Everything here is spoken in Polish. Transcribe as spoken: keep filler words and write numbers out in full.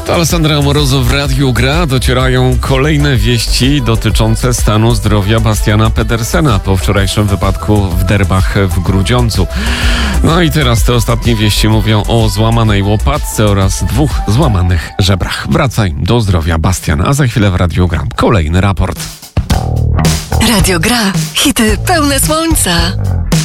To Alessandra Amoroso w Radiu Gra. Docierają kolejne wieści dotyczące stanu zdrowia Bastiana Pedersena po wczorajszym wypadku w Derbach w Grudziądzu. No i teraz te ostatnie wieści mówią o złamanej łopatce oraz dwóch złamanych żebrach. Wracaj do zdrowia Bastiana, a za chwilę w Radiu Gra kolejny raport. Radio Gra. Hity pełne słońca.